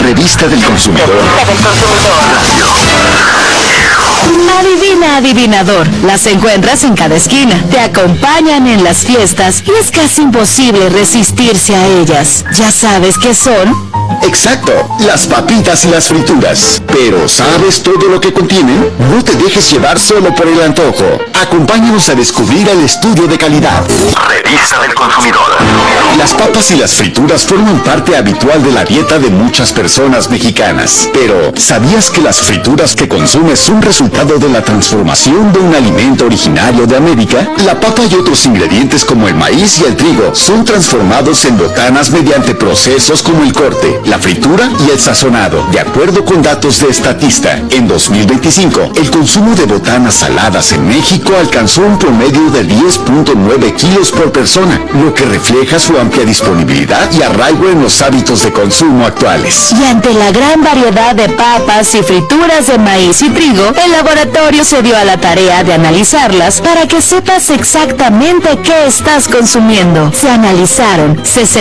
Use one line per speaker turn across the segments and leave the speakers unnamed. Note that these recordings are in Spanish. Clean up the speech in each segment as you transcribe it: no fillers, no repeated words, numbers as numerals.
Revista del Consumidor.
Adivina, adivinador, las encuentras en cada esquina, te acompañan en las fiestas y es casi imposible resistirse a ellas. ¿Ya sabes qué son?
Exacto, las papitas y las frituras. Pero ¿sabes todo lo que contienen? No te dejes llevar solo por el antojo. Acompáñanos a descubrir el estudio de calidad. Revista del Consumidor. Las papas y las frituras forman parte habitual de la dieta de muchas personas mexicanas. Pero ¿sabías que las frituras que consumes son resultado de la transformación de un alimento originario de América? La papa y otros ingredientes como el maíz y el trigo son transformados en botanas mediante procesos como el corte, la fritura y el sazonado. De acuerdo con datos de Statista, en 2025, el consumo de botanas saladas en México alcanzó un promedio de 10.9 kilos por persona, lo que refleja su amplia disponibilidad y arraigo en los hábitos de consumo actuales.
Y ante la gran variedad de papas y frituras de maíz y trigo, el laboratorio se dio a la tarea de analizarlas para que sepas exactamente qué estás consumiendo. Se analizaron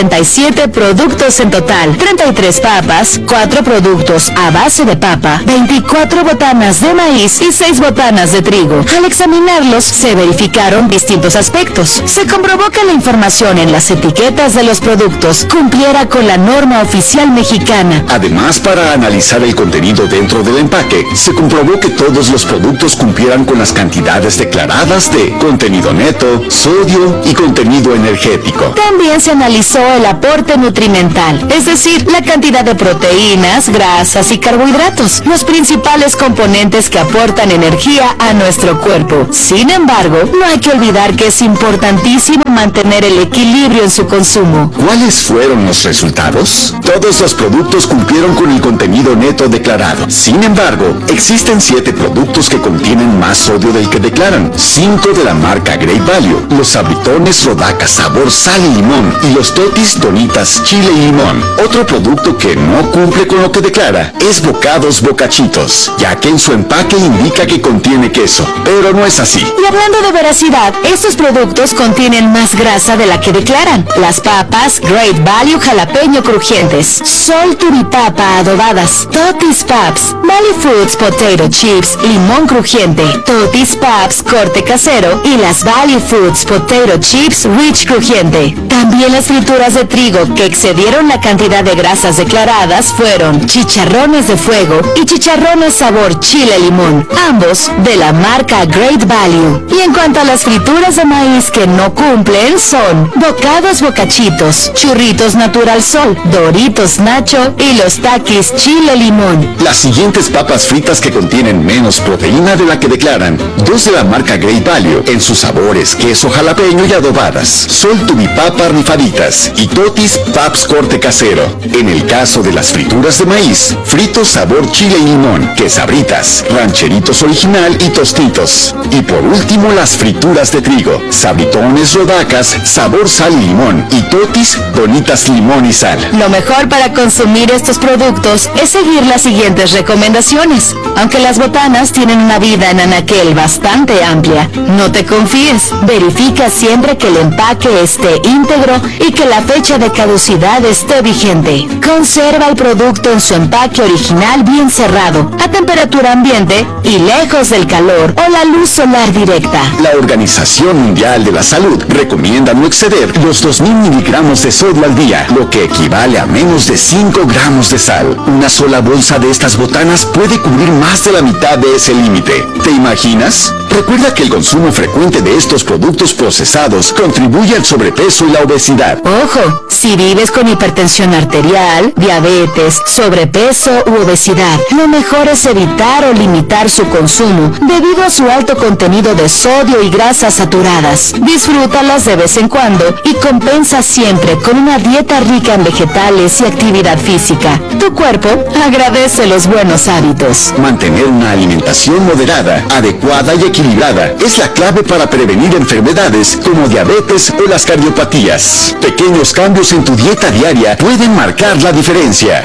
67 productos en total, 33 papas, 4 productos a base de papa, 24 botanas de maíz y 6 botanas de trigo. Al examinarlos, se verificaron distintos aspectos. Se comprobó que la información en las etiquetas de los productos cumpliera con la norma oficial mexicana.
Además, para analizar el contenido dentro del empaque, se comprobó que todos los productos cumplieran con las cantidades declaradas de contenido neto, sodio y contenido energético.
También se analizó el aporte nutrimental, es decir, la cantidad de proteínas, grasas y carbohidratos, los principales componentes que aportan energía a nuestro cuerpo. Sin embargo, no hay que olvidar que es importantísimo mantener el equilibrio en su consumo.
¿Cuáles fueron los resultados? Todos los productos cumplieron con el contenido neto declarado. Sin embargo, existen 7 productos que contienen más sodio del que declaran. 5 de la marca Great Value, los sabritones Rodaca sabor sal y limón y los totis donitas chile y limón. Otro producto que no cumple con lo que declara es Bocados Bocachitos, ya que en su empaque indica que contiene queso, pero no es así.
Y hablando de veracidad, estos productos contienen más grasa de la que declaran. Las papas Great Value jalapeño crujientes, Sol Turipapa adobadas, Totis Paps, Valley Foods Potato Chips limón crujiente, Totis Paps corte casero y las Valley Foods Potato Chips Rich crujiente. También las frituras de trigo que excedieron la cantidad de grasas declaradas fueron chicharrones de fuego y chicharrones sabor chile limón, ambos de la marca Great Value. Y en cuanto a las frituras de maíz que no cumplen son Bocados Bocachitos, Churritos Natural Sol, Doritos Nacho y los Takis chile limón.
Las siguientes papas fritas que contienen menos proteína de la que declaran, 2 de la marca Great Value en sus sabores queso jalapeño y adobadas, Sol Turipapa rifaditas y Totis Paps corte casero. En el caso de las frituras de maíz, fritos sabor chile y limón, quesabritas, rancheritos original y tostitos. Y por último las frituras de trigo, sabritones Rodacas sabor sal y limón y Totis donitas limón y sal.
Lo mejor para consumir estos productos es seguir las siguientes recomendaciones. Aunque las botanas tienen una vida en anaquel bastante amplia, no te confíes. Verifica siempre que el empaque esté íntegro y que la fecha de caducidad esté vigente. Conserva el producto en su empaque original bien cerrado, a temperatura ambiente y lejos del calor o la luz solar directa.
La Organización Mundial de la Salud recomienda no exceder los 2000 miligramos de sodio al día, lo que equivale a menos de 5 gramos de sal. Una sola bolsa de estas botanas puede cubrir más de la mitad de ese límite. ¿Te imaginas? Recuerda que el consumo frecuente de estos productos procesados contribuye al sobrepeso y la obesidad.
Ojo, si vives con hipertensión arterial, diabetes, sobrepeso u obesidad, lo mejor es evitar o limitar su consumo debido a su alto contenido de sodio y grasas saturadas. Disfrútalas de vez en cuando y compensa siempre con una dieta rica en vegetales y actividad física. Tu cuerpo agradece los buenos hábitos.
Mantener una alimentación moderada, adecuada y equilibrada es la clave para prevenir enfermedades como diabetes o las cardiopatías. Pequeños cambios en tu dieta diaria pueden marcar la diferencia.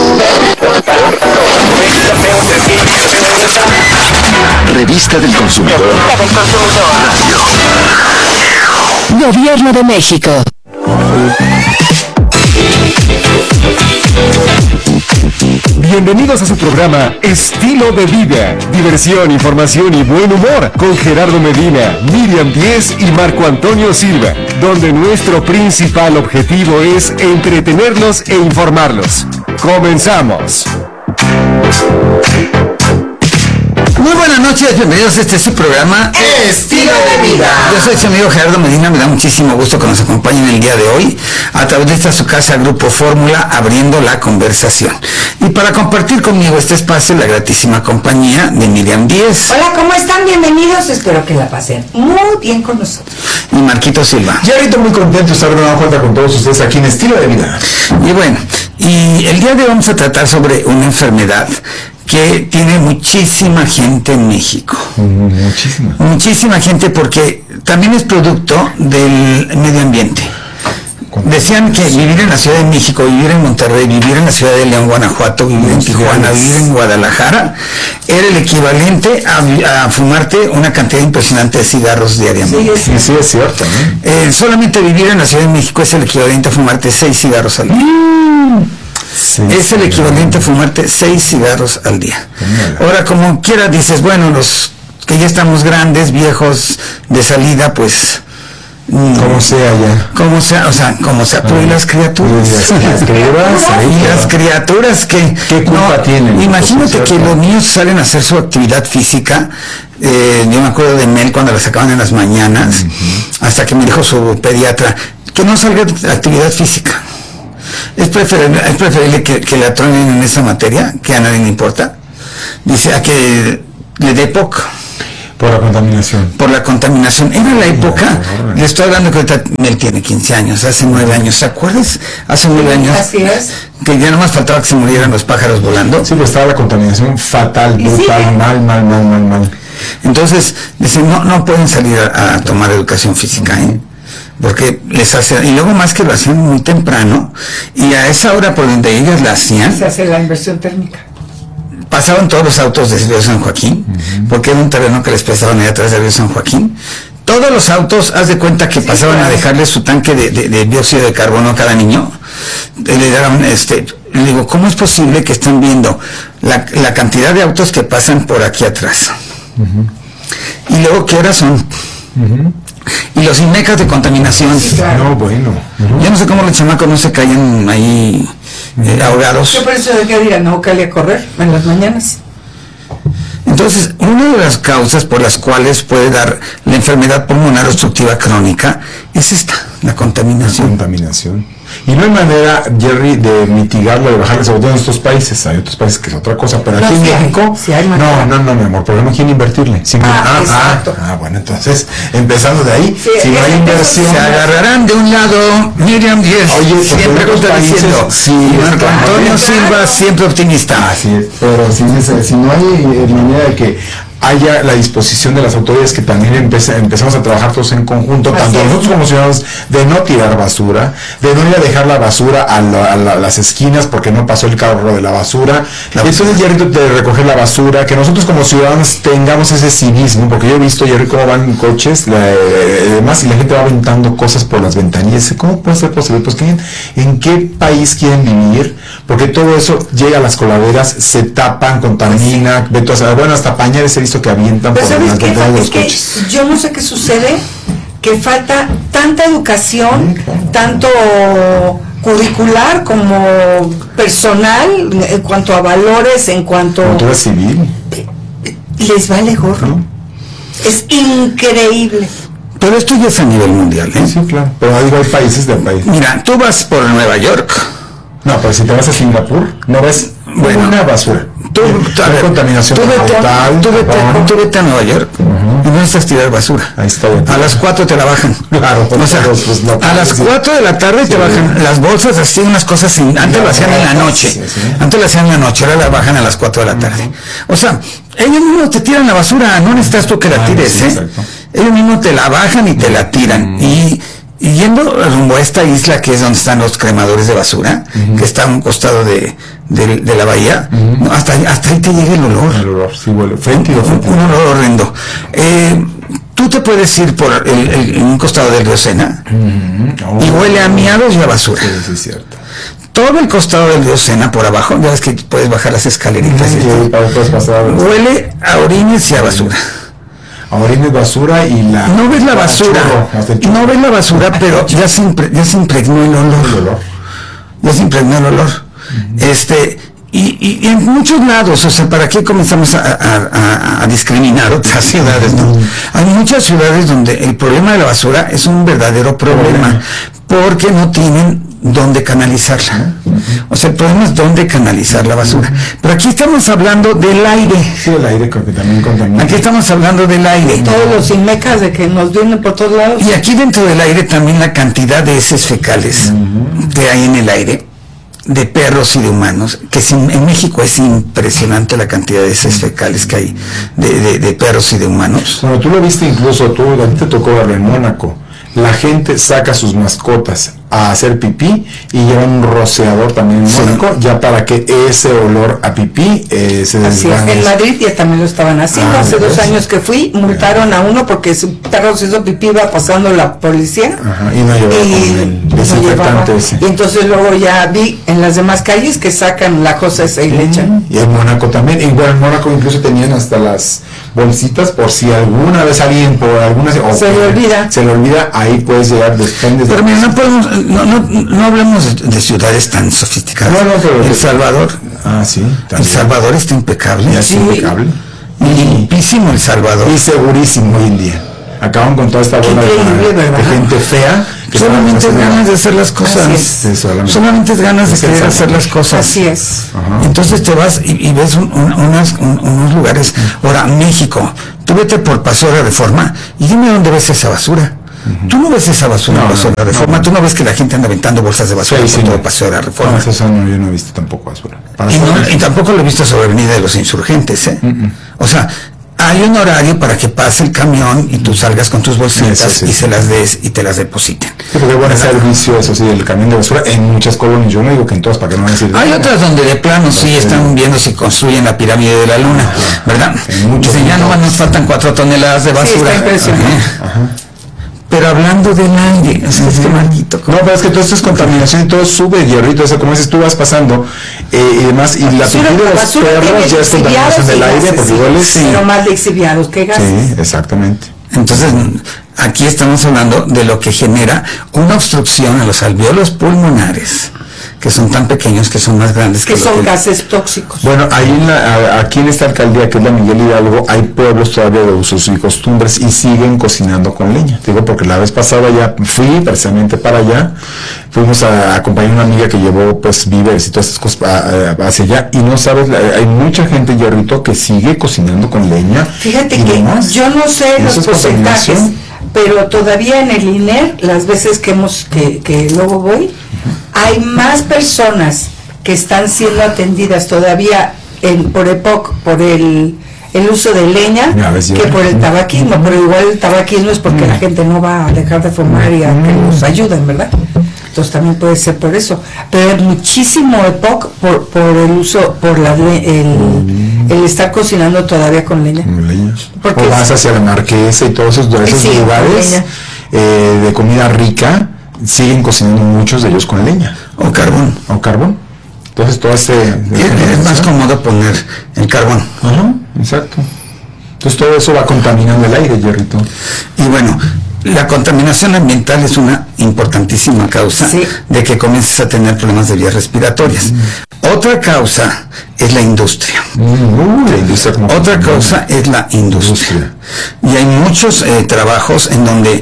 Revista del Consumidor.
Gobierno de México.
Bienvenidos a su programa Estilo de Vida. Diversión, información y buen humor con Gerardo Medina, Miriam Díez y Marco Antonio Silva, donde nuestro principal objetivo es entretenerlos e informarlos. ¡Comenzamos!
Muy buenas noches, bienvenidos a este su programa
Estilo de Vida.
Yo soy su amigo Gerardo Medina, me da muchísimo gusto que nos acompañen el día de hoy a través de esta su casa Grupo Fórmula, abriendo la conversación. Y para compartir conmigo este espacio, la gratísima compañía de Miriam Díez.
Hola, ¿cómo están? Bienvenidos, espero que la pasen muy bien con nosotros.
Y Marquito Silva.
Ya ahorita muy contento de estar de nueva cuenta con todos ustedes aquí en Estilo de Vida.
Y bueno, y el día de hoy vamos a tratar sobre una enfermedad que tiene muchísima gente en México. Muchísima gente, porque también es producto del medio ambiente. Decían que vivir en la Ciudad de México, vivir en Monterrey, vivir en la Ciudad de León, Guanajuato, vivir en Tijuana, vivir en Guadalajara, era el equivalente a fumarte una cantidad impresionante de cigarros diariamente.
Sí, es cierto, ¿no?
Solamente vivir en la Ciudad de México es el equivalente a fumarte 6 cigarros al día. Es el equivalente a fumarte 6 cigarros al día. Ahora, como quiera, dices, bueno, los que ya estamos grandes, viejos, de salida, pues...
Como sea ya.
Como sea, pero ¿y las criaturas? Las criaturas que...
¿Qué culpa tienen?
Imagínate que los niños salen a hacer su actividad física. Yo me acuerdo de Mel cuando la sacaban en las mañanas, hasta que me dijo su pediatra, que no salga de actividad física. Es preferible que la tronen en esa materia, que a nadie le importa. Dice, a que le dé POC.
Por la contaminación.
Por la contaminación. Era la época, le estoy hablando que ahorita él tiene 15 años, hace 9 años, ¿se acuerdas? Hace 9 años.
Así es.
Que ya nomás faltaba que se murieran los pájaros volando.
Sí, pues estaba la contaminación fatal, brutal,
sí,
mal.
Entonces, dicen, no pueden salir a tomar educación física, porque les hace, y luego más que lo hacían muy temprano, y a esa hora por donde ellas la hacían,
Se hace la inversión térmica.
pasaban todos los autos de Río San Joaquín, porque era un terreno que les prestaban ahí atrás de Río San Joaquín. Todos los autos, haz de cuenta que pasaban a dejarle su tanque de dióxido de carbono a cada niño. Le daban, le digo, ¿cómo es posible que estén viendo la cantidad de autos que pasan por aquí atrás? Y luego, ¿qué horas son? Y los INECAS de contaminación.
No, bueno.
Yo no sé cómo los chamacos no se caen ahí ahogados.
Yo por eso diría, no, que a correr en las mañanas.
Entonces, una de las causas por las cuales puede dar la enfermedad pulmonar obstructiva crónica es esta, la contaminación.
Y no hay manera, Jerry, de mitigarlo, de bajarle, sobre todo en estos países. Hay otros países que es otra cosa, pero aquí en México... No, mi amor, porque no quieren invertirle. Bueno, entonces, empezando de ahí, si no hay inversión...
Se agarrarán de un lado Miriam Díez, siempre contradiciendo, Marco Antonio Silva, siempre optimista.
Así es, pero si no hay manera de que haya la disposición de las autoridades, que también empezamos a trabajar todos en conjunto, tanto nosotros como ciudadanos, de no tirar basura, de no ir a dejar la basura a las esquinas porque no pasó el carro de la basura, entonces ya de recoger la basura, que nosotros como ciudadanos tengamos ese civismo, porque yo he visto, Jerry, cómo van coches, además, y la gente va aventando cosas por las ventanillas. ¿Cómo puede ser posible? Pues ¿en qué país quieren vivir? Porque todo eso llega a las coladeras, se tapan, contamina, hasta pañales he visto que avientan por las ventanas de los coches.
Yo no sé qué sucede, que falta tanta educación, tanto curricular como personal, en cuanto a valores, en cuanto...
Cultura civil.
Les vale gorro. Es increíble.
Pero esto ya es a nivel mundial,
Sí, claro. Pero digo, hay países del país.
Mira, tú vas por Nueva York.
No, pero si te vas a Singapur, no ves una basura.
Hay
contaminación total.
Tú vete a Nueva York y no necesitas tirar basura.
Ahí está.
A las 4 te la bajan.
Claro.
O sea, a las 4 de la tarde te bajan las bolsas, así unas cosas. Antes lo hacían en la noche. Antes lo hacían en la noche, ahora la bajan a las 4 de la tarde. O sea, ellos mismos te tiran la basura, no necesitas tú que la tires, Ellos mismos te la bajan y te la tiran. Y yendo rumbo a esta isla que es donde están los cremadores de basura, que está a un costado de la bahía, hasta ahí te llega el olor.
El olor, sí, huele.
Un olor horrendo. Tú te puedes ir por un costado del río Sena y huele a miados y a basura.
Sí, es cierto.
todo el costado del río Sena por abajo, ya ves que puedes bajar las escaleritas, huele a orines y a basura.
A orines, basura y la...
No ves la basura, no ves la basura, pero ya se impregnó el olor. Ya se impregnó el olor. Y en muchos lados, o sea, ¿para qué comenzamos a discriminar otras ciudades? ¿No? Hay muchas ciudades donde el problema de la basura es un verdadero problema, porque no tienen dónde canalizarla. O sea, el problema es dónde canalizar la basura. Pero aquí estamos hablando del aire.
Sí, el aire creo que también contamina.
Aquí estamos hablando del aire.
Todos los inmecas de que nos vienen por todos lados.
Y aquí dentro del aire también la cantidad de heces fecales que hay en el aire, de perros y de humanos, que en México es impresionante la cantidad de heces fecales que hay de perros y de humanos.
Bueno, tú lo viste incluso, a ti te tocó verlo en Mónaco. La gente saca sus mascotas a hacer pipí y lleva un rociador también en Mónaco, ya para que ese olor a pipí se desvane.
En Madrid ya también lo estaban haciendo. Hace 2 años que fui, multaron a uno porque su perro se hizo pipí, iba pasando la policía.
Y no llevaba el desinfectante ese.
Y entonces luego ya vi en las demás calles que sacan la cosa esa y le echan.
Y en Mónaco también. Igual en Mónaco incluso tenían hasta las bolsitas por si alguna vez alguien por alguna se le olvida, ahí puedes llegar después.
Pero mira, no hablemos de ciudades tan sofisticadas.
Pero
El Salvador.
Sí.
El Salvador está impecable.
Sí, impecable.
Limpísimo El Salvador.
Y segurísimo hoy en día. Acaban con toda esta bola de gente fea.
Solamente es ganas de hacer las cosas. Solamente es ganas de querer hacer las cosas.
Así es.
Entonces te vas y ves unos lugares. Ahora, México, tú vete por Paseo de la Reforma y dime dónde ves esa basura. Tú no ves esa basura en Paseo de la Reforma, tú no ves que la gente anda aventando bolsas de basura por todo el Paseo de la Reforma.
Eso yo no he visto tampoco basura.
Y tampoco lo he visto sobre Avenida de los Insurgentes, O sea, hay un horario para que pase el camión y tú salgas con tus bolsitas y se las des y te las depositen.
Sí, porque hay buen servicio, eso sí, el camión de basura en muchas colonias. Yo no digo que en todas, para que no van a decir.
Hay otras donde de plano sí están viendo si construyen la pirámide de la luna, ¿verdad? Dicen, ya no nos faltan 4 toneladas de basura.
Sí, está impresionante.
Pero hablando del aire, es que maldito.
No, pero es que todo esto es contaminación y todo sube hierrito, o sea, como dices, tú vas pasando y demás, y la pipí de los perros ya es contaminación del aire, porque igual es...
Pero más lixiviados que gases.
Sí, exactamente.
Entonces, aquí estamos hablando de lo que genera una obstrucción a los alvéolos pulmonares, que son tan pequeños que son más grandes
que son gases tóxicos.
Bueno, ahí aquí en esta alcaldía, que es la Miguel Hidalgo, hay pueblos todavía de usos y costumbres y siguen cocinando con leña. Te digo, porque la vez pasada ya fui precisamente para allá, fuimos a acompañar a una amiga que llevó pues víveres y todas esas cosas hacia allá, y no sabes, hay mucha gente, Hierrito, que sigue cocinando con leña.
Fíjate que yo no sé los porcentajes, pero todavía en el INER, las veces que luego voy, hay más personas que están siendo atendidas todavía por EPOC, por el uso de leña, que por el tabaquismo. Pero igual el tabaquismo es porque la gente no va a dejar de fumar y a que nos ayuden, ¿verdad? Entonces también puede ser por eso. Pero hay muchísimo EPOC por el uso, por el estar cocinando todavía con leña.
Porque o vas hacia la Marquesa y todos esos lugares de comida rica, siguen cocinando muchos de ellos con leña.
O carbón.
Entonces todo
es más cómodo poner el carbón.
Exacto. Entonces todo eso va contaminando el aire, Hierrito.
Y bueno, la contaminación ambiental es una importantísima causa de que comiences a tener problemas de vías respiratorias. Otra causa es la industria. Otra causa es la industria. Y hay muchos trabajos en donde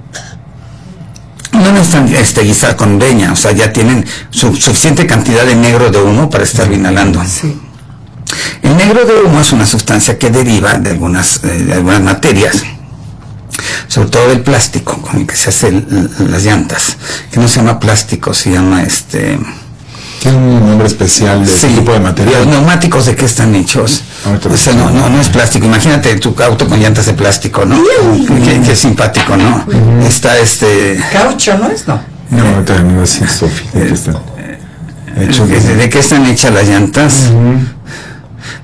no necesitan guisar con leña, o sea, ya tienen suficiente cantidad de negro de humo para estar inhalando. El negro de humo es una sustancia que deriva de algunas materias, sobre todo del plástico con el que se hacen las llantas, que no se llama plástico, se llama
tiene un nombre especial de ese tipo de material.
Los neumáticos, ¿de qué están hechos? O sea, no es plástico. Imagínate tu auto con llantas de plástico, ¿no? Qué simpático, ¿no? Está
caucho, ¿no es? No,
también no es Sofi.
¿De qué están hechas las llantas?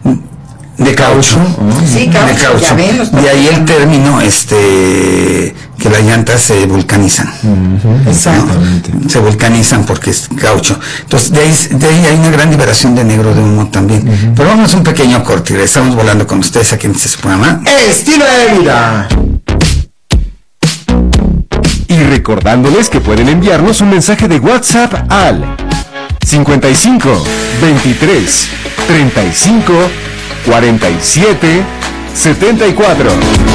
De caucho.
Sí, caucho.
De caucho. De ahí el término que las llantas se vulcanizan.
Exactamente.
¿No? Se vulcanizan porque es caucho. Entonces, de ahí hay una gran liberación de negro de humo también. Pero vamos a un pequeño corte y estamos volando con ustedes aquí en este programa.
¡Estilo de vida!
Y recordándoles que pueden enviarnos un mensaje de WhatsApp al 55 23 35 47 74.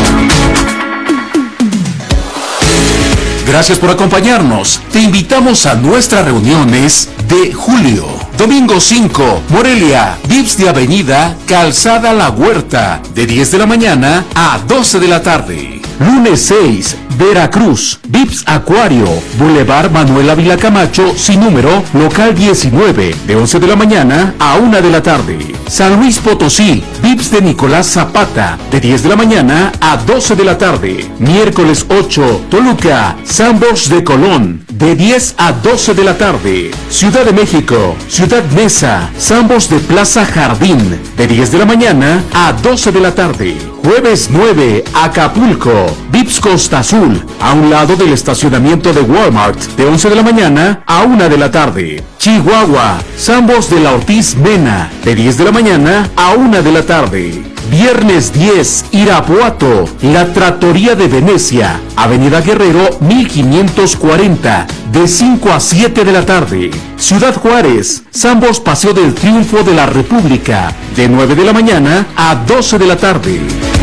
Gracias por acompañarnos. Te invitamos a nuestras reuniones de julio. Domingo 5, Morelia, VIPS de Avenida, Calzada La Huerta, de 10 de la mañana a 12 de la tarde. Lunes 6, Veracruz, VIPS Acuario, Boulevard Manuel Ávila Camacho, sin número, local 19, de 11 de la mañana a 1 de la tarde. San Luis Potosí, VIPS de Nicolás Zapata, de 10 de la mañana a 12 de la tarde. Miércoles 8, Toluca, Sandbox de Colón, de 10 a 12 de la tarde. Ciudad de México, Ciudad Mesa, Sandbox de Plaza Jardín, de 10 de la mañana a 12 de la tarde. Jueves 9, Acapulco, VIPS Costa Azul, a un lado del estacionamiento de Walmart, de 11 de la mañana a 1 de la tarde. Chihuahua, Sambos de la Ortiz Mena, de 10 de la mañana a 1 de la tarde. Viernes 10, Irapuato, La Trattoria de Venecia, Avenida Guerrero 1540, de 5 a 7 de la tarde. Ciudad Juárez, Sambos Paseo del Triunfo de la República, de 9 de la mañana a 12 de la tarde.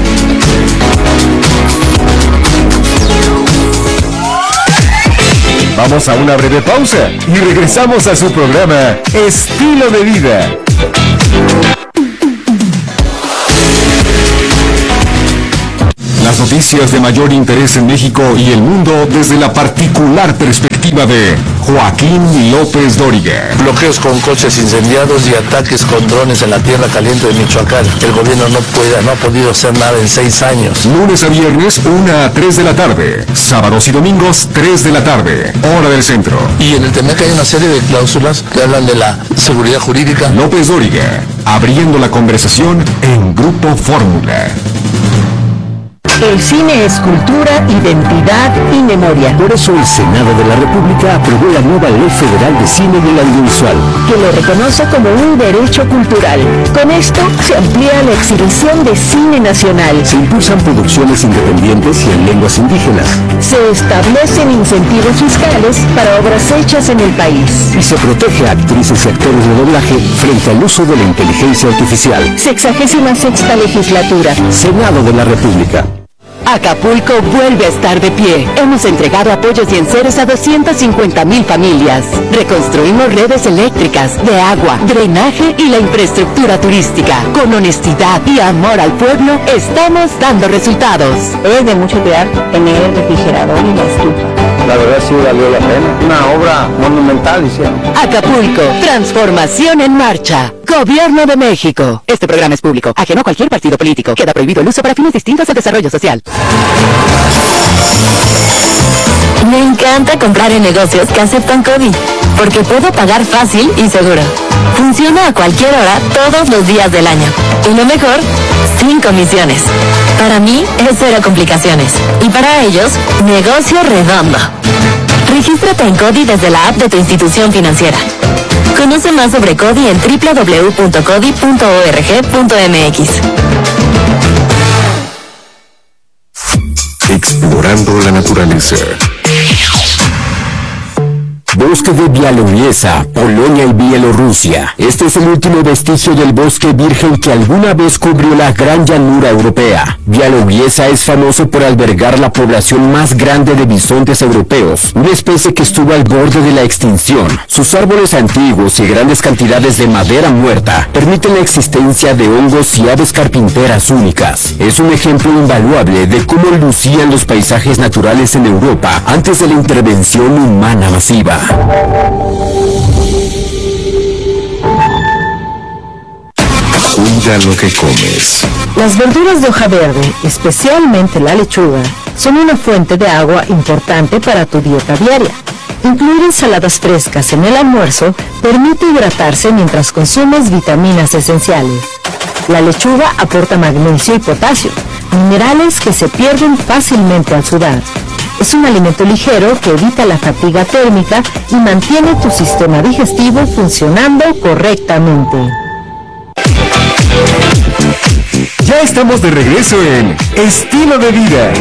Vamos a una breve pausa y regresamos a su programa Estilo de Vida. Las noticias de mayor interés en México y el mundo desde la particular perspectiva de Joaquín López Dóriga.
Bloqueos con coches incendiados y ataques con drones en la tierra caliente de Michoacán. El gobierno no ha podido hacer nada en 6 años.
Lunes a viernes, 1 a 3 de la tarde. Sábados y domingos, 3 de la tarde. Hora del centro.
Y en el TEMEC hay una serie de cláusulas que hablan de la seguridad jurídica.
López Dóriga, abriendo la conversación en Grupo Fórmula.
El cine es cultura, identidad y memoria.
Por eso el Senado de la República aprobó la nueva Ley Federal de Cine del Audiovisual,
que lo reconoce como un derecho cultural. Con esto se amplía la exhibición de cine nacional.
Se impulsan producciones independientes y en lenguas indígenas.
Se establecen incentivos fiscales para obras hechas en el país.
Y se protege a actrices y actores de doblaje frente al uso de la inteligencia artificial.
66ª legislatura.
Senado de la República.
Acapulco vuelve a estar de pie. Hemos entregado apoyos y enseres a 250,000 familias. Reconstruimos redes eléctricas, de agua, drenaje y la infraestructura turística. Con honestidad y amor al pueblo, estamos dando resultados. Es de mucho cuidar tener el refrigerador y la estufa.
La verdad sí valió la pena. Una obra monumental hicieron.
Acapulco, transformación en marcha. Gobierno de México. Este programa es público, ajeno a cualquier partido político. Queda prohibido el uso para fines distintos al desarrollo social.
Me encanta comprar en negocios que aceptan CODI, porque puedo pagar fácil y seguro. Funciona a cualquier hora, todos los días del año. Y lo mejor, sin comisiones. Para mí es cero complicaciones. Y para ellos, negocio redondo. Regístrate en CODI desde la app de tu institución financiera. Conoce más sobre CODI en www.codi.org.mx.
Explorando la naturaleza.
Bosque de Białowieża, Polonia y Bielorrusia. Este es el último vestigio del bosque virgen que alguna vez cubrió la gran llanura europea. Białowieża es famoso por albergar la población más grande de bisontes europeos, una especie que estuvo al borde de la extinción. Sus árboles antiguos y grandes cantidades de madera muerta permiten la existencia de hongos y aves carpinteras únicas. Es un ejemplo invaluable de cómo lucían los paisajes naturales en Europa antes de la intervención humana masiva.
Cuida lo que comes.
Las verduras de hoja verde, especialmente la lechuga, son una fuente de agua importante para tu dieta diaria. Incluir ensaladas frescas en el almuerzo permite hidratarse mientras consumes vitaminas esenciales. La lechuga aporta magnesio y potasio, minerales que se pierden fácilmente al sudar. Es un alimento ligero que evita la fatiga térmica y mantiene tu sistema digestivo funcionando correctamente.
Ya estamos de regreso en Estilo de Vida.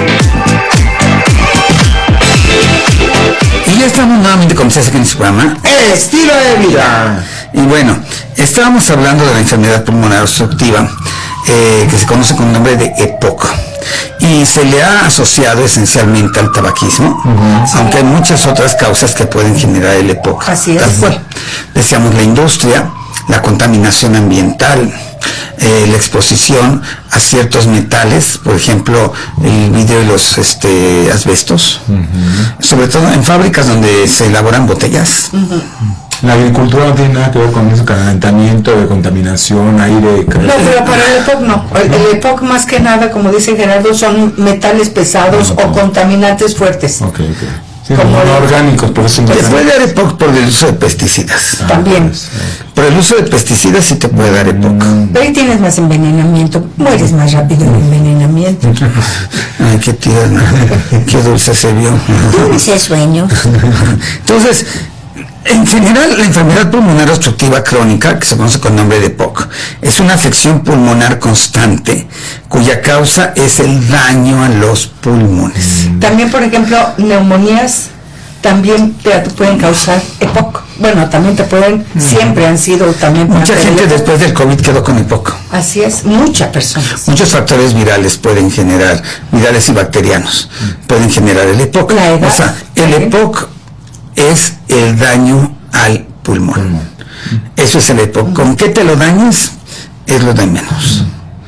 Y ya estamos nuevamente con ustedes aquí en su programa
Estilo de Vida.
Y bueno, estábamos hablando de la enfermedad pulmonar obstructiva, que se conoce con el nombre de EPOC, y se le ha asociado esencialmente al tabaquismo, aunque hay muchas otras causas que pueden generar el EPOC.
Así es.
Tal cual. Decíamos la industria, la contaminación ambiental, la exposición a ciertos metales, por ejemplo el vidrio y los asbestos, sobre todo en fábricas donde se elaboran botellas.
La agricultura no tiene nada que ver con eso, calentamiento, de contaminación, aire.
No, pero para el EPOC no. El EPOC más que nada, como dice Gerardo, son metales pesados o contaminantes fuertes.
Sí, como no orgánicos, por eso
te puede dar EPOC por el uso de pesticidas.
También.
Por el uso de pesticidas sí te puede dar EPOC.
Pero ahí tienes más envenenamiento, mueres más rápido en envenenamiento.
Ay, qué tierna, qué dulce se vio.
Dulce sueño.
Entonces, en general, la enfermedad pulmonar obstructiva crónica, que se conoce con el nombre de EPOC, es una afección pulmonar constante cuya causa es el daño a los pulmones.
También, por ejemplo, neumonías también te pueden causar EPOC. Bueno, también te pueden, siempre han sido también.
Mucha gente después del COVID quedó con EPOC.
Así es, muchas personas.
Muchos factores virales pueden generar, virales y bacterianos, pueden generar el EPOC.
La edad.
O sea, el EPOC es el daño al pulmón. Eso es el EPOC. ¿Con qué te lo dañes? Es lo de menos.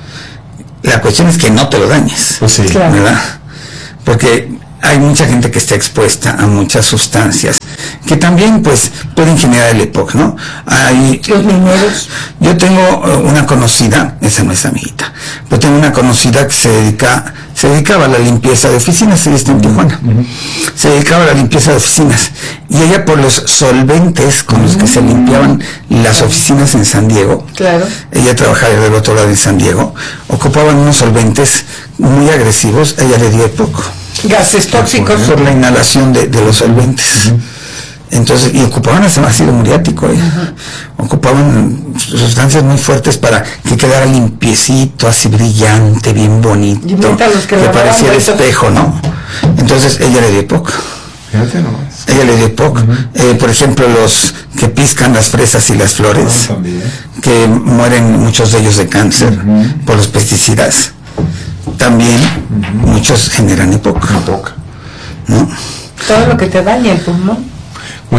La cuestión es que no te lo dañes,
pues sí,
claro.
¿verdad? Porque hay mucha gente que está expuesta a muchas sustancias que también pues pueden generar el EPOC, ¿no? Hay
los mineros.
Yo tengo una conocida, esa no es amiguita, pero tengo una conocida que se dedicaba a la limpieza de oficinas, ella está en Tijuana, se dedicaba a la limpieza de oficinas, y ella por los solventes con los que se limpiaban las oficinas en San Diego,
claro,
ella trabajaba del otro lado en San Diego, ocupaban unos solventes muy agresivos, ella le dio EPOC.
Gases tóxicos.
Por la inhalación de los solventes. Entonces, y ocupaban ácido muriático, ocupaban sustancias muy fuertes para que quedara limpiecito, así brillante, bien bonito, que pareciera espejo, ¿no? Entonces ella le dio EPOC. Ella le dio EPOC. Por ejemplo, los que piscan las fresas y las flores, que mueren muchos de ellos de cáncer por los pesticidas. También muchos generan EPOC, ¿no?
Todo lo que te daña el pulmón.
Por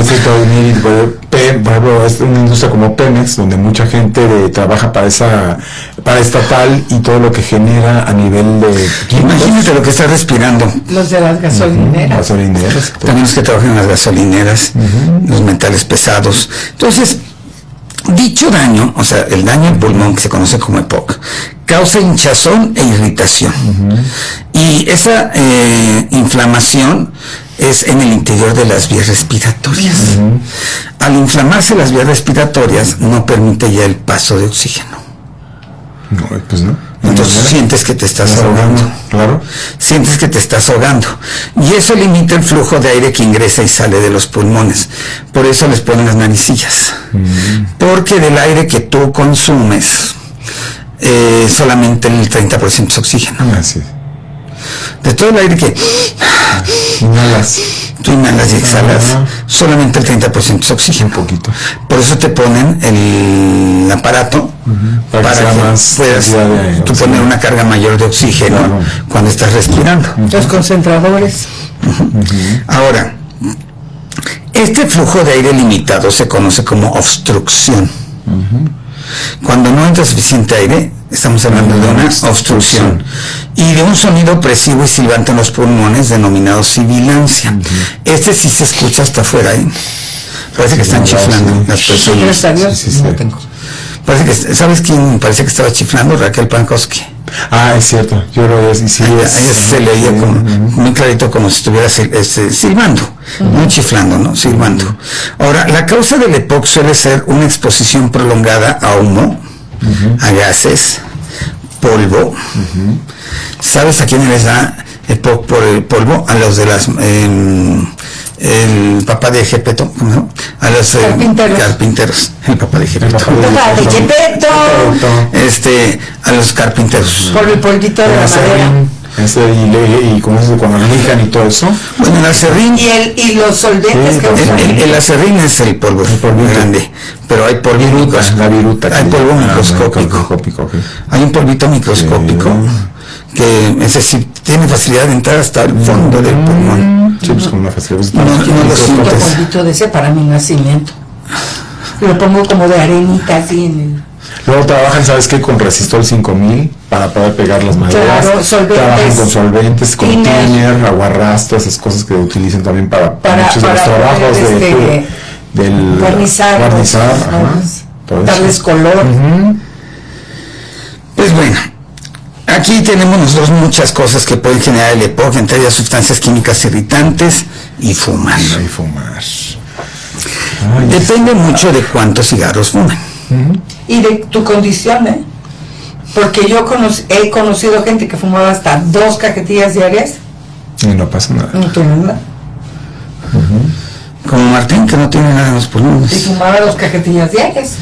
ejemplo, es una industria como Pemex, donde mucha gente trabaja para estatal, y todo lo que genera a nivel de químicos.
Imagínate lo que está respirando.
Los de las gasolineras.
También los que trabajan en las gasolineras, los metales pesados. Entonces, dicho daño, o sea, el daño al pulmón, que se conoce como EPOC, causa hinchazón e irritación. Y esa inflamación es en el interior de las vías respiratorias. Al inflamarse las vías respiratorias, no permite ya el paso de oxígeno.
No, pues no.
Entonces sientes que te estás ahogando.
Claro.
Sientes que te estás ahogando. Y eso limita el flujo de aire que ingresa y sale de los pulmones. Por eso les ponen las naricillas. Porque del aire que tú consumes, solamente el 30% es oxígeno.
Así.
De todo el aire que tú inhalas y exhalas, solamente el 30% es oxígeno.
Un poquito.
Por eso te ponen el aparato para que puedas tú poner una carga mayor de oxígeno cuando estás respirando.
Los concentradores.
Ahora, este flujo de aire limitado se conoce como obstrucción. Cuando no entra suficiente aire, estamos hablando de una obstrucción y de un sonido opresivo y silbante en los pulmones denominado sibilancia. Este sí se escucha hasta afuera, parece que están chiflando las personas.
Gracias a Dios, no tengo.
Parece que, ¿sabes quién parece que estaba chiflando? Raquel Pankowski.
Ah, es cierto, yo lo veo, sí,
ella se leía como, muy clarito, como si estuviera silbando, no chiflando, ¿no? Silbando. Ahora, la causa del EPOC suele ser una exposición prolongada a humo, a gases, polvo. ¿Sabes a quién les da EPOC por el polvo, a los de el papá de Gepetto, ¿no? A los carpinteros, el papá de Gepetto. A los carpinteros.
Por el polvito de la madera.
Y como es cuando lijan y todo eso.
Bueno, el acerrín
y los solventes que usan.
El acerrín es el polvo grande, pero hay polvo hay polvo microscópico. Hay un polvito microscópico que ese sí tiene facilidad de entrar hasta el fondo del pulmón.
Sí, pues con una facilidad.
No lo sientes.
Un polvito de ese para mi nacimiento. Lo pongo como de arenita así en el...
Luego trabajan, ¿sabes qué? Con Resistol 5000 para poder pegar las maderas.
Claro,
trabajan con solventes, con thinner, aguarrastro, esas cosas que utilizan también para muchos de los trabajos del
barnizar, darles color.
Pues bueno, aquí tenemos nosotros muchas cosas que pueden generar el EPOC, entre ellas sustancias químicas irritantes y fumar. Depende mucho de cuántos cigarros fuman.
Y de tu condición, porque yo he conocido gente que fumaba hasta 2 cajetillas diarias
y no pasa nada.
No tiene nada.
Como Martín, que no tiene nada en los pulmones.
Y fumaba 2 cajetillas diarias.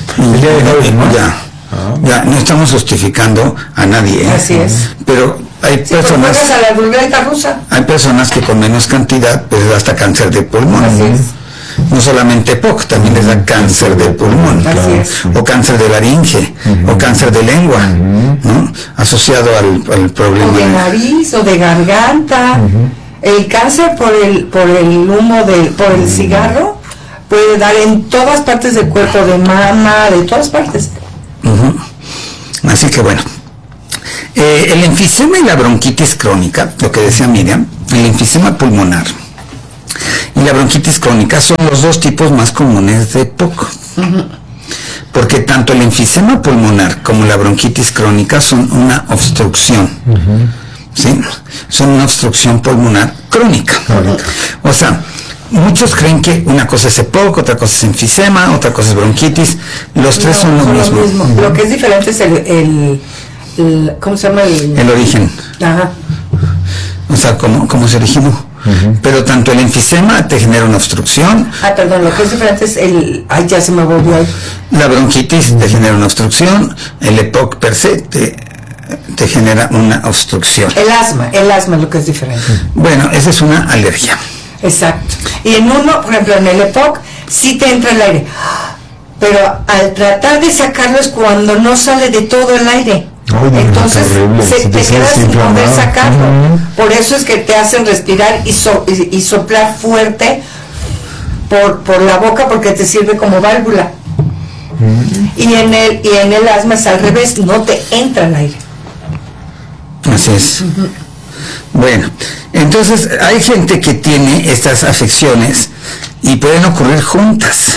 Ya no estamos justificando a nadie.
Así es.
Pero hay personas.
A la ruleta rusa.
Hay personas que con menos cantidad pues da hasta cáncer de pulmón.
Así es.
No solamente EPOC, también les da cáncer de pulmón, o cáncer de laringe, o cáncer de lengua, ¿no? Asociado al problema.
O de nariz, o de garganta. El cáncer por el humo, por el cigarro, puede dar en todas partes del cuerpo, de mama, de todas partes.
Así que bueno, el enfisema y la bronquitis crónica, lo que decía Miriam, el enfisema pulmonar y la bronquitis crónica son los 2 tipos más comunes de EPOC. Porque tanto el enfisema pulmonar como la bronquitis crónica son una obstrucción. ¿Sí? Son una obstrucción pulmonar crónica. O sea, muchos creen que una cosa es EPOC, otra cosa es enfisema, otra cosa es bronquitis. Los tres son lo mismo.
Lo que es diferente es el ¿cómo se llama?
El origen.
Ajá.
O sea, ¿cómo se originó? Pero tanto el enfisema te genera una obstrucción.
Perdón, lo que es diferente es ya se me volvió ahí.
La bronquitis te genera una obstrucción, el EPOC per se te genera una obstrucción.
El asma es lo que es diferente.
Bueno, esa es una alergia.
Exacto. Y en uno, por ejemplo, en el EPOC, sí te entra el aire. Pero al tratar de sacarlo es cuando no sale de todo el aire. Entonces te quedas sin poder sacarlo. Por eso es que te hacen respirar y soplar fuerte por la boca, porque te sirve como válvula. Y en el asma es al revés, no te entra el aire.
Así es. Bueno, entonces hay gente que tiene estas afecciones y pueden ocurrir juntas.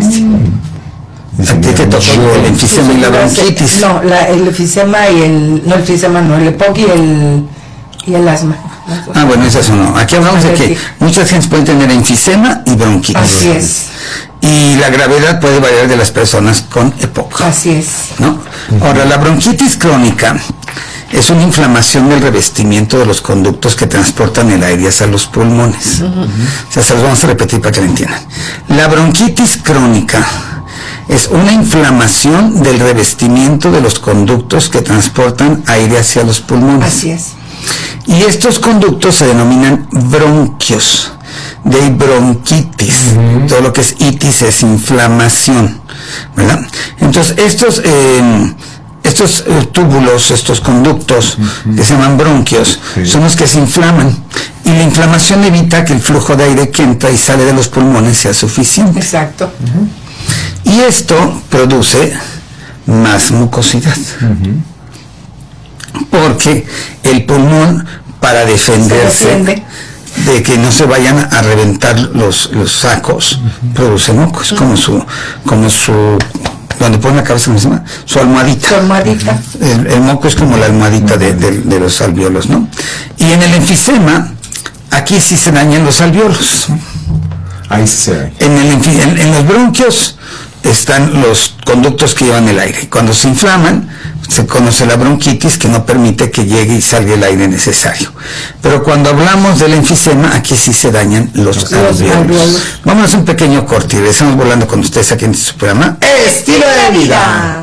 A ti te tocó el enfisema y la bronquitis.
No, el enfisema el EPOC y el asma.
Bueno, eso no. Aquí hablamos de que muchas gentes pueden tener enfisema y bronquitis.
Así es.
Y la gravedad puede variar de las personas con EPOC.
Así es.
¿No? Ahora, la bronquitis crónica es una inflamación del revestimiento de los conductos que transportan el aire hacia los pulmones. O sea, se los vamos a repetir para que lo entiendan. La bronquitis crónica es una inflamación del revestimiento de los conductos que transportan aire hacia los pulmones.
Así es.
Y estos conductos se denominan bronquios. De ahí bronquitis. Todo lo que es itis es inflamación, ¿verdad? Entonces, estos túbulos, estos conductos que se llaman bronquios, son los que se inflaman. Y la inflamación evita que el flujo de aire que entra y sale de los pulmones sea suficiente.
Exacto.
Y esto produce más mucosidad. Porque el pulmón, para defenderse de que no se vayan a reventar los sacos, produce moco. Es como su donde pone la cabeza encima, su almohadita.
Su almohadita.
El moco es como la almohadita de los alvéolos, ¿no? Y en el enfisema, aquí sí se dañan los alvéolos.
Ahí sí se daña.
En los bronquios están los conductos que llevan el aire. Cuando se inflaman, se conoce la bronquitis, que no permite que llegue y salga el aire necesario. Pero cuando hablamos del enfisema, aquí sí se dañan los alveolos. Vámonos a un pequeño corte y regresamos volando con ustedes aquí en su programa Estilo de Vida.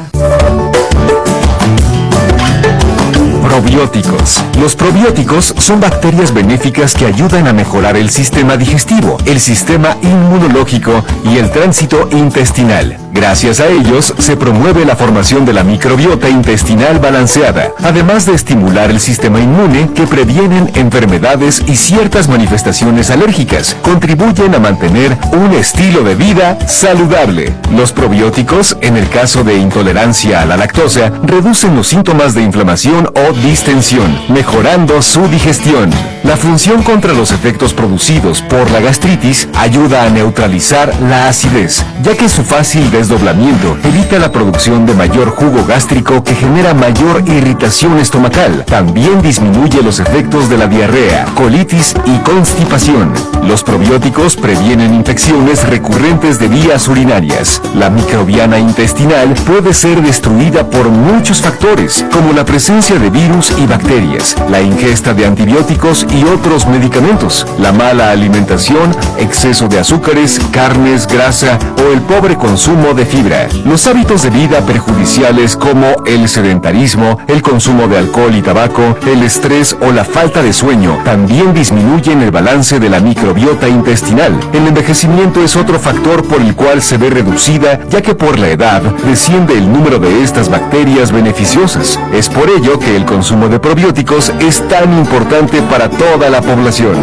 Probióticos. Los probióticos son bacterias benéficas que ayudan a mejorar el sistema digestivo, el sistema inmunológico y el tránsito intestinal. Gracias a ellos se promueve la formación de la microbiota intestinal balanceada, además de estimular el sistema inmune que previenen enfermedades y ciertas manifestaciones alérgicas. Contribuyen a mantener un estilo de vida saludable. Los probióticos, en el caso de intolerancia a la lactosa, reducen los síntomas de inflamación o distensión, mejorando su digestión. La función contra los efectos producidos por la gastritis ayuda a neutralizar la acidez, ya que su fácil desdoblamiento evita la producción de mayor jugo gástrico que genera mayor irritación estomacal. También disminuye los efectos de la diarrea, colitis y constipación. Los probióticos previenen infecciones recurrentes de vías urinarias. La microbiana intestinal puede ser destruida por muchos factores, como la presencia de virus y bacterias, la ingesta de antibióticos y otros medicamentos, la mala alimentación, exceso de azúcares, carnes, grasa o el pobre consumo de fibra. Los hábitos de vida perjudiciales como el sedentarismo, el consumo de alcohol y tabaco, el estrés o la falta de sueño también disminuyen el balance de la microbiota intestinal. El envejecimiento es otro factor por el cual se ve reducida, ya que por la edad desciende el número de estas bacterias beneficiosas. Es por ello que el consumo de probióticos es tan importante para toda la población.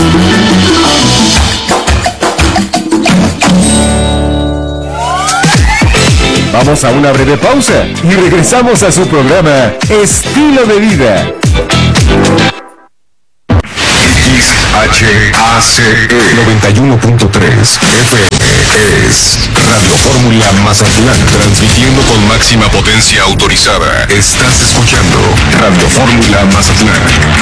Vamos a una breve pausa y regresamos a su programa Estilo de Vida.
XHACE 91.3 FM es Radio Fórmula Mazatlán, transmitiendo con máxima potencia autorizada. Estás escuchando Radio Fórmula Mazatlán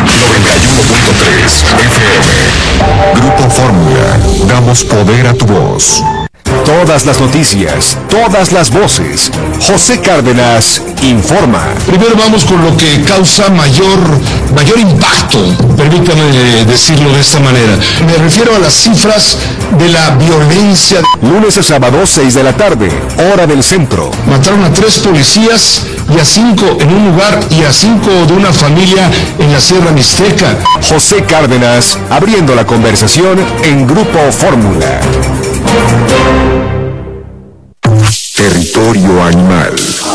91.3 FM. Grupo Fórmula, damos poder a tu voz.
Todas las noticias, todas las voces. José Cárdenas informa.
Primero vamos con lo que causa mayor impacto, permítame decirlo de esta manera. Me refiero a las cifras de la violencia.
Lunes a sábado, 6 de la tarde, hora del centro.
Mataron a 3 policías y a 5 en un lugar y a 5 de una familia en la Sierra Mixteca.
José Cárdenas abriendo la conversación en Grupo Fórmula.
Territorio animal.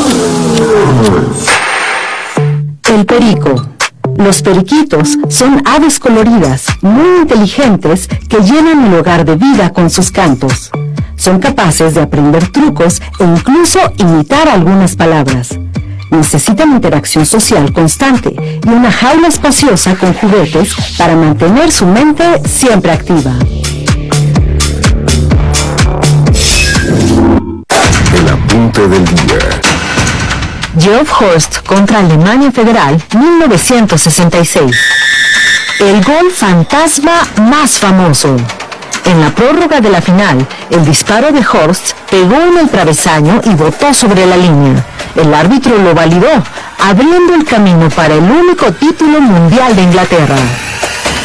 El perico. Los periquitos son aves coloridas, muy inteligentes, que llenan el hogar de vida con sus cantos. Son capaces de aprender trucos e incluso imitar algunas palabras. Necesitan interacción social constante y una jaula espaciosa con juguetes para mantener su mente siempre activa.
El apunte del día.
Geoff Horst contra Alemania Federal, 1966. El gol fantasma más famoso. En la prórroga de la final, el disparo de Horst pegó en el travesaño y botó sobre la línea. El árbitro lo validó, abriendo el camino para el único título mundial de Inglaterra.